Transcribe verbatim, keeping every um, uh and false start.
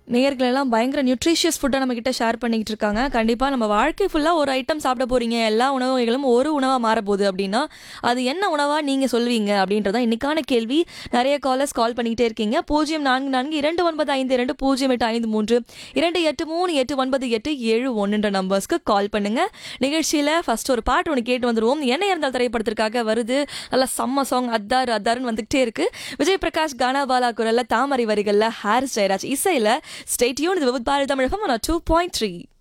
நேயர்கள் எல்லாம் பயங்கர நியூட்ரிஷியஸ் ஃபுட்டை நம்ம கிட்ட ஷேர் பண்ணிக்கிட்டு இருக்காங்க. கண்டிப்பாக நம்ம வாழ்க்கை ஃபுல்லாக ஒரு ஐட்டம் சாப்பிட போறீங்க, எல்லா உணவு வகைகளும் ஒரு உணவாக மாறப்போகுது அப்படின்னா அது என்ன உணவாக நீங்கள் சொல்வீங்க அப்படின்றதான் இன்னைக்கான கேள்வி. நிறைய காலர்ஸ் கால் பண்ணிக்கிட்டே இருக்கீங்க. பூஜ்ஜியம் நான்கு நான்கு இரண்டு ஒன்பது ஐந்து இரண்டு பூஜ்ஜியம் எட்டு ஐந்து மூன்று இரண்டு எட்டு மூணு எட்டு ஒன்பது எட்டு ஏழு ஒன்றுன்ற நம்பர்ஸ்க்கு கால் பண்ணுங்க. நிகழ்ச்சியில் ஃபர்ஸ்ட் ஒரு பாட்டு ஒன்று கேட்டு வந்துடுவோம். என்ன இருந்தால் திரைப்படத்திற்காக வருது, நல்லா செம்ம சாங் அத்தார் அத்தாருன்னு வந்துகிட்டே இருக்கு. விஜய் பிரகாஷ் கானாபாலா குரல்ல, தாமரை வரிகள்ல, ஹாரிஸ் ஜெயராஜ் இசையில. Stay tuned with Bharat Tamil F M on two point three.